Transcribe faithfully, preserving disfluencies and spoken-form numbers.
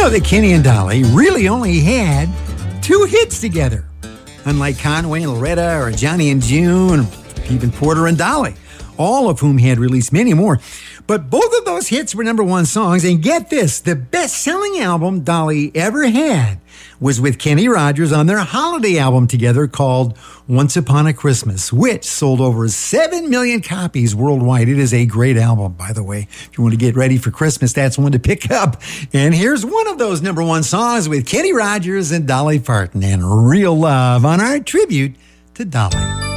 know that Kenny and Dolly really only had two hits together? Unlike Conway and Loretta or Johnny and June, even Porter and Dolly, all of whom had released many more. But both of those hits were number one songs. And get this, the best-selling album Dolly ever had was with Kenny Rogers on their holiday album together called Once Upon a Christmas, which sold over seven million copies worldwide. It is a great album, by the way. If you want to get ready for Christmas, that's one to pick up. And here's one of those number one songs with Kenny Rogers and Dolly Parton and Real Love on our tribute to Dolly.